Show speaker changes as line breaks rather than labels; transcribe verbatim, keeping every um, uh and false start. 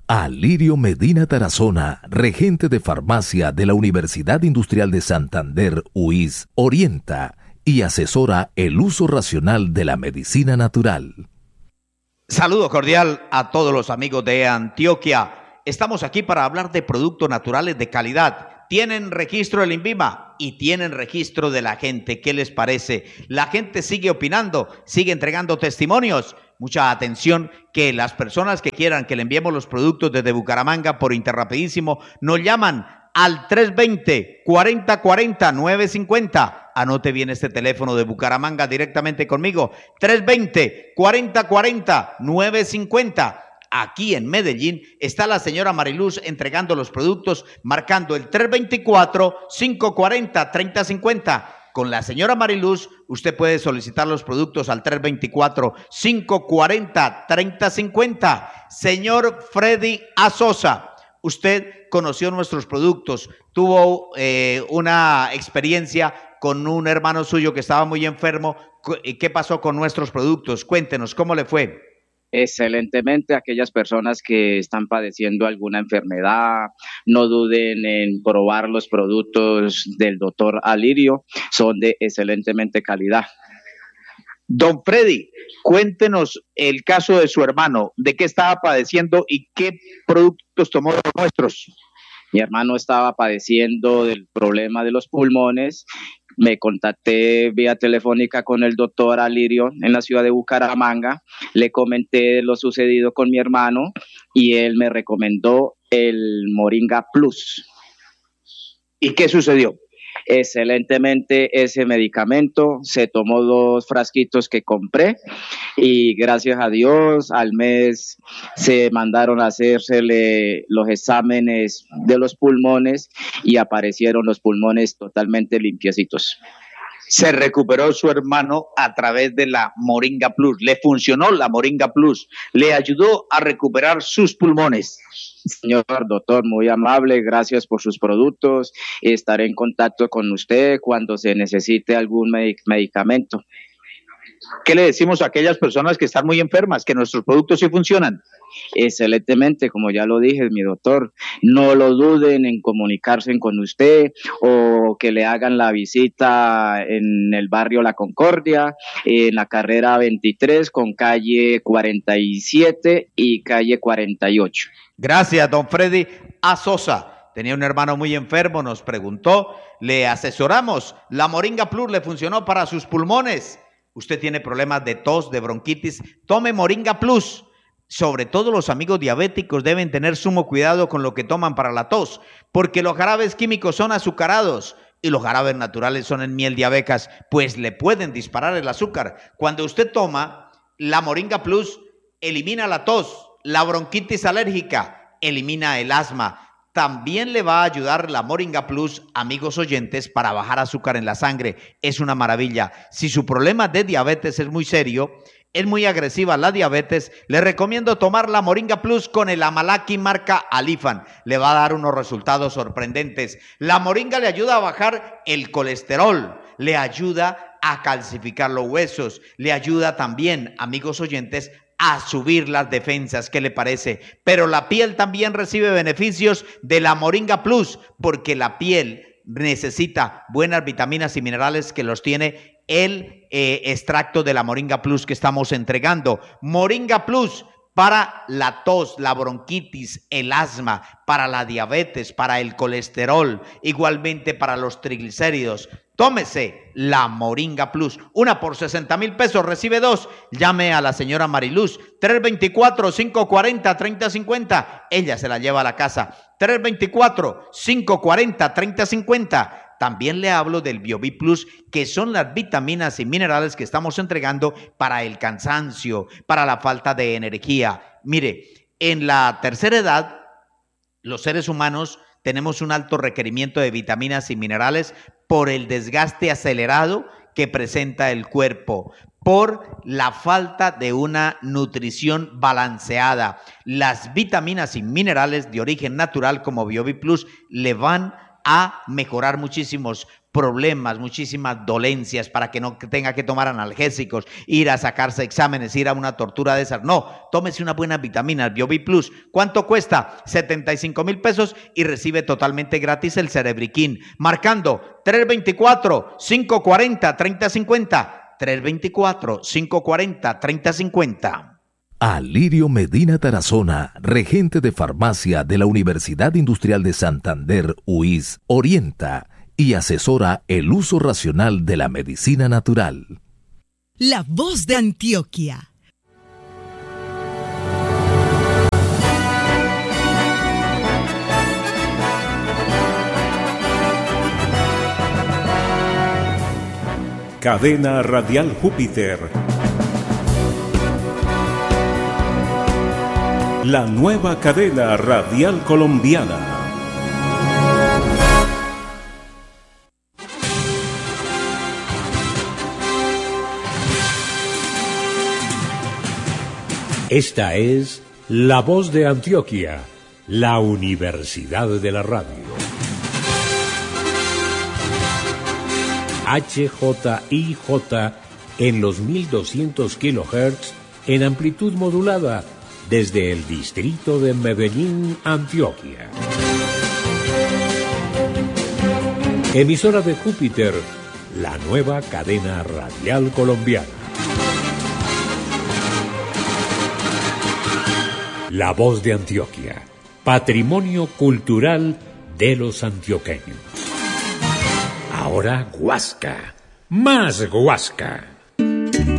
Alirio Medina Tarazona, regente de farmacia de la Universidad Industrial de Santander, U I S, orienta y asesora el uso racional de la medicina natural.
Saludo cordial a todos los amigos de Antioquia. Estamos aquí para hablar de productos naturales de calidad. Tienen registro del INVIMA y tienen registro de la gente. ¿Qué les parece? La gente sigue opinando, sigue entregando testimonios. Mucha atención, que las personas que quieran que le enviemos los productos desde Bucaramanga por Interrapidísimo nos llaman al tres dos cero, cuatro cero cuatro cero, nueve cinco cero. Anote bien este teléfono de Bucaramanga directamente conmigo. tres dos cero, cuatro cero cuatro cero, nueve cinco cero. Aquí en Medellín está la señora Mariluz entregando los productos, marcando el tres dos cuatro, cinco cuatro cero, tres cero cinco cero. Con la señora Mariluz, usted puede solicitar los productos al tres dos cuatro, cinco cuatro cero, tres cero cinco cero. Señor Freddy Azosa, usted conoció nuestros productos, tuvo eh, una experiencia con un hermano suyo que estaba muy enfermo. ¿Qué pasó con nuestros productos? Cuéntenos, ¿cómo le fue?
Excelentemente. Aquellas personas que están padeciendo alguna enfermedad, no duden en probar los productos del doctor Alirio, son de excelentemente calidad.
Don Freddy, cuéntenos el caso de su hermano, de qué estaba padeciendo y qué productos tomó de los nuestros.
Mi hermano estaba padeciendo del problema de los pulmones. Me contacté vía telefónica con el doctor Alirio en la ciudad de Bucaramanga, le comenté lo sucedido con mi hermano y él me recomendó el Moringa Plus.
¿Y qué sucedió?
Excelentemente ese medicamento, se tomó dos frasquitos que compré y gracias a Dios al mes se mandaron a hacérsele los exámenes de los pulmones y aparecieron los pulmones totalmente limpiecitos.
Se recuperó su hermano a través de la Moringa Plus, le funcionó la Moringa Plus, le ayudó a recuperar sus pulmones.
Señor doctor, muy amable, gracias por sus productos. Estaré en contacto con usted cuando se necesite algún medic- medicamento.
¿Qué le decimos a aquellas personas que están muy enfermas, que nuestros productos sí funcionan?
Excelentemente, como ya lo dije, mi doctor, no lo duden en comunicarse con usted o que le hagan la visita en el barrio La Concordia, en la carrera veintitrés con calle cuarenta y siete y calle cuarenta y ocho.
Gracias, don Freddy Azosa. Tenía un hermano muy enfermo, nos preguntó, le asesoramos. La Moringa Plus le funcionó para sus pulmones. Usted tiene problemas de tos, de bronquitis, tome Moringa Plus. Sobre todo los amigos diabéticos deben tener sumo cuidado con lo que toman para la tos, porque los jarabes químicos son azucarados y los jarabes naturales son en miel de abecas, pues le pueden disparar el azúcar. Cuando usted toma la Moringa Plus, elimina la tos, la bronquitis alérgica, elimina el asma. También le va a ayudar la Moringa Plus, amigos oyentes, para bajar azúcar en la sangre. Es una maravilla. Si su problema de diabetes es muy serio, es muy agresiva la diabetes, le recomiendo tomar la Moringa Plus con el Amalaki marca Alifan. Le va a dar unos resultados sorprendentes. La moringa le ayuda a bajar el colesterol, le ayuda a calcificar los huesos, le ayuda también, amigos oyentes, a subir las defensas. ¿Qué le parece? Pero la piel también recibe beneficios de la Moringa Plus, porque la piel necesita buenas vitaminas y minerales que los tiene el eh, extracto de la Moringa Plus que estamos entregando. Moringa Plus para la tos, la bronquitis, el asma, para la diabetes, para el colesterol, igualmente para los triglicéridos. Tómese la Moringa Plus, una por sesenta mil pesos, recibe dos. Llame a la señora Mariluz, tres dos cuatro, cinco cuatro cero, tres cero cinco cero. Ella se la lleva a la casa, tres dos cuatro, cinco cuatro cero, tres cero cinco cero. También le hablo del BioVi Plus, que son las vitaminas y minerales que estamos entregando para el cansancio, para la falta de energía. Mire, en la tercera edad, los seres humanos tenemos un alto requerimiento de vitaminas y minerales por el desgaste acelerado que presenta el cuerpo, por la falta de una nutrición balanceada. Las vitaminas y minerales de origen natural como BioVi Plus le van a mejorar muchísimos problemas, muchísimas dolencias para que no tenga que tomar analgésicos, ir a sacarse exámenes, ir a una tortura de esas. No, tómese unas buenas vitaminas, BioVit Plus. ¿Cuánto cuesta? setenta y cinco mil pesos y recibe totalmente gratis el Cerebriquín. Marcando tres veinticuatro, cinco cuarenta, treinta cincuenta. tres veinticuatro, cinco cuarenta, treinta cincuenta.
Alirio Medina Tarazona, regente de farmacia de la Universidad Industrial de Santander, U I S, orienta y asesora el uso racional de la medicina natural.
La voz de Antioquia.
Cadena Radial Júpiter. La nueva cadena radial colombiana.
Esta es La Voz de Antioquia, la Universidad de la Radio. H J I J en los mil doscientos kilohertz en amplitud modulada desde el distrito de Medellín, Antioquia. Emisora de Júpiter, la nueva cadena radial colombiana. La Voz de Antioquia, patrimonio cultural de los antioqueños. Ahora Guasca, más Guasca.